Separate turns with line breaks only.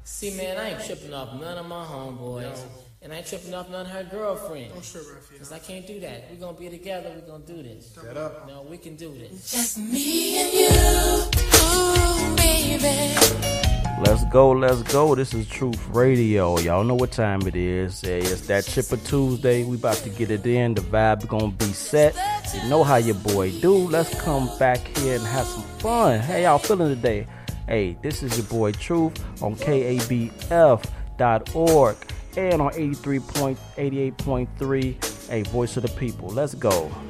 See, man, I ain't tripping off none of my homeboys. And I ain't tripping off none of her girlfriends.
Don't trip, Raphael.
Because I can't do that. We're going to be together. We're going to do this.
Set up.
No, we can do this.
Just me and you, ooh, baby.
Let's go. This is Truth Radio. Y'all know what time it is. It's that Chipper Tuesday. We about to get it in. The vibe gonna be set. You know how your boy do. Let's come back here and have some fun. How y'all feeling today? Hey, this is your boy Truth on KABF.org and on 88.3. Hey, Voice of the People. Let's go.